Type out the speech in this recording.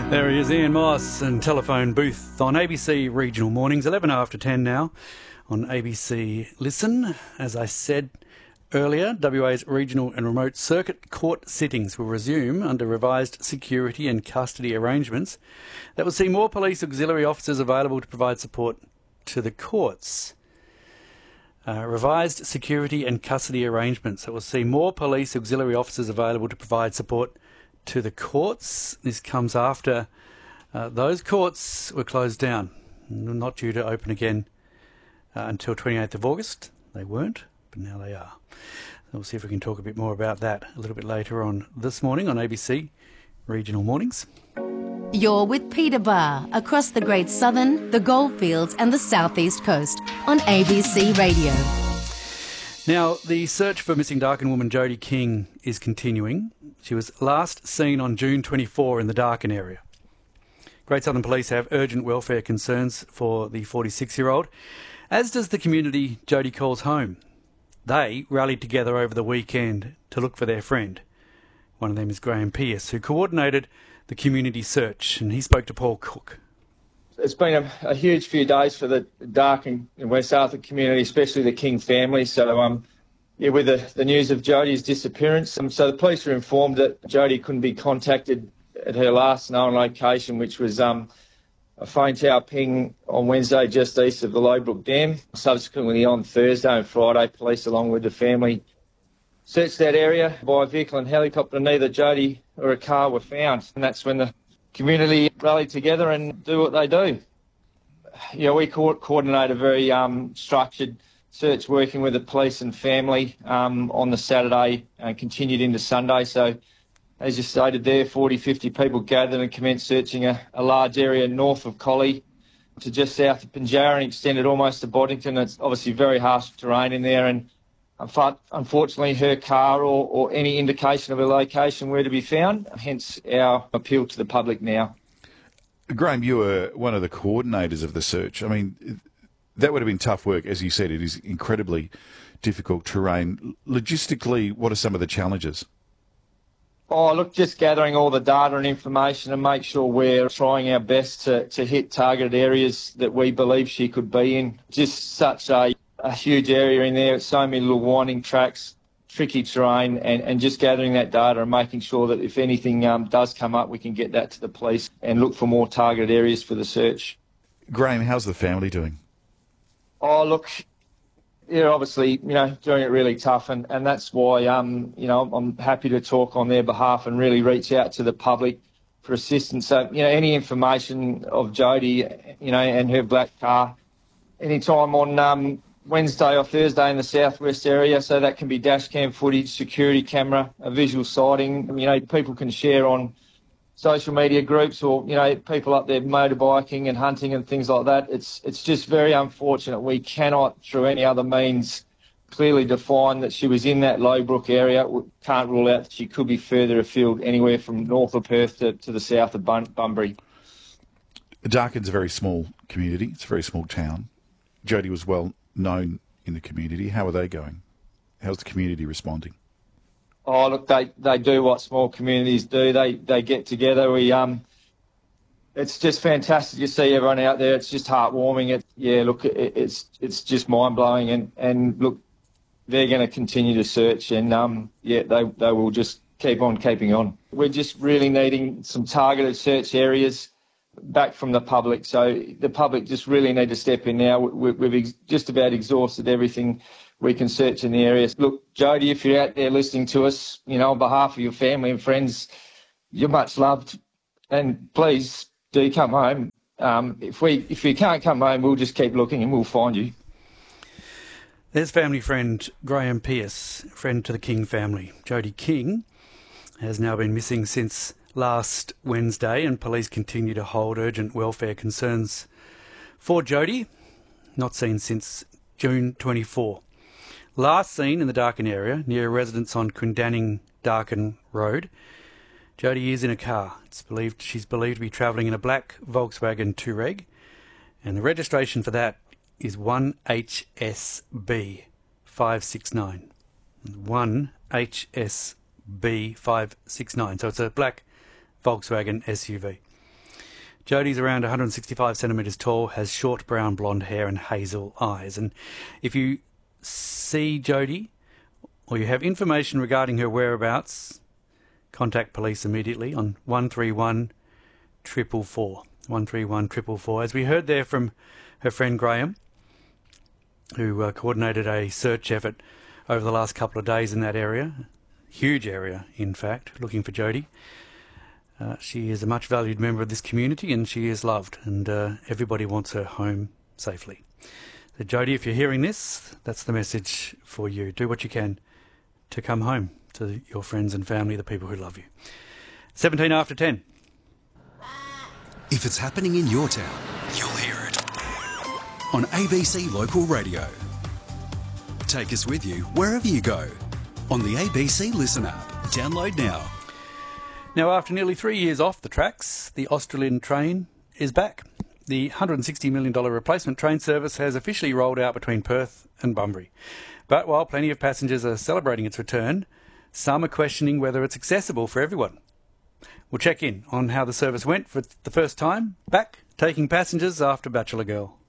There he is, Ian Moss, and Telephone Booth on ABC Regional Mornings, 11 after 10 now on ABC Listen. As I said earlier, WA's regional and remote circuit court sittings will resume under revised security and custody arrangements that will see more police auxiliary officers available to provide support to the courts. Revised security and custody arrangements that will see more police auxiliary officers available to provide support to the courts. This comes after those courts were closed down, not due to open again until 28th of August. They weren't, but now they are. We'll see if we can talk a bit more about that a little bit later on this morning on ABC Regional Mornings. You're with Peter Barr across the Great Southern, the Goldfields and the South East Coast on ABC Radio. Now, the search for missing Darkin woman Jodie King is continuing. She was last seen on June 24 in the Darkin area. Great Southern Police have urgent welfare concerns for the 46-year-old, as does the community Jodie calls home. They rallied together over the weekend to look for their friend. One of them is Graham Pearce, who coordinated the community search, and he spoke to Paul Cook. It's been a huge few days for the Darkin and West Arthur community, especially the King family. So, with the news of Jodie's disappearance, so the police were informed that Jodie couldn't be contacted at her last known location, which was a phone tower ping on Wednesday just east of the Lowbrook Dam. Subsequently, on Thursday and Friday, police, along with the family, searched that area by vehicle and helicopter. Neither Jodie or a car were found, and that's when the community rallied together and do what they do. We coordinate a very structured search working with the police and family on the Saturday and continued into Sunday. So, as you stated there, 40, 50 people gathered and commenced searching a large area north of Collie to just south of Pinjarra and extended almost to Boddington. It's obviously very harsh terrain in there, and unfortunately her car or any indication of her location were to be found, hence our appeal to the public now. Graham, you were one of the coordinators of the search. I mean, that would have been tough work. As you said, it is incredibly difficult terrain. Logistically, what are some of the challenges? Oh, look, just gathering all the data and information and make sure we're trying our best to hit targeted areas that we believe she could be in. Just such a huge area in there, so many little winding tracks, tricky terrain, and just gathering that data and making sure that if anything does come up, we can get that to the police and look for more targeted areas for the search. Graham, how's the family doing? Oh, look, they're obviously, doing it really tough, and that's why, I'm happy to talk on their behalf and really reach out to the public for assistance. So, any information of Jodie, and her black car, anytime on Wednesday or Thursday in the southwest area, so that can be dash cam footage, security camera, a visual sighting. People can share on social media groups or, people up there motorbiking and hunting and things like that. It's just very unfortunate. We cannot, through any other means, clearly define that she was in that Lowbrook area. We can't rule out that she could be further afield, anywhere from north of Perth to the south of Bunbury. Darkin's a very small community. It's a very small town. Jodie was well known in the community. How are they going? How's the community responding? Oh, look, they do what small communities do. They get together. It's just fantastic to see everyone out there. It's just heartwarming. It's just mind blowing. And look, they're going to continue to search, and they will just keep on keeping on. We're just really needing some targeted search areas back from the public. So the public just really need to step in now. We've just about exhausted everything we can search in the area. Look, Jodie, if you're out there listening to us, on behalf of your family and friends, you're much loved, and please do come home. If you can't come home, we'll just keep looking and we'll find you. There's family friend Graham Pearce, friend to the King family. Jodie King has now been missing since last Wednesday, and police continue to hold urgent welfare concerns for Jodie, not seen since June 24. Last seen in the Darkin area, near a residence on Quindanning Darkin Road. Jodie is in a car. She's believed to be travelling in a black Volkswagen Touareg, and the registration for that is 1HSB 569. 1HSB 569. So it's a black Volkswagen SUV. Jodie's around 165 centimetres tall, has short brown blonde hair and hazel eyes. And if you see Jodie or you have information regarding her whereabouts, contact police immediately on 131 444. 131 444. As we heard there from her friend Graham, who coordinated a search effort over the last couple of days in that area, huge area in fact, looking for Jodie. She is a much valued member of this community and she is loved, and everybody wants her home safely. So Jodie, if you're hearing this, that's the message for you. Do what you can to come home to your friends and family, the people who love you. 17 after 10. If it's happening in your town, you'll hear it on ABC Local Radio. Take us with you wherever you go on the ABC Listen app. Download now. Now, after nearly 3 years off the tracks, the Australind train is back. The $160 million replacement train service has officially rolled out between Perth and Bunbury. But while plenty of passengers are celebrating its return, some are questioning whether it's accessible for everyone. We'll check in on how the service went for the first time, back taking passengers after Bachelor Girl.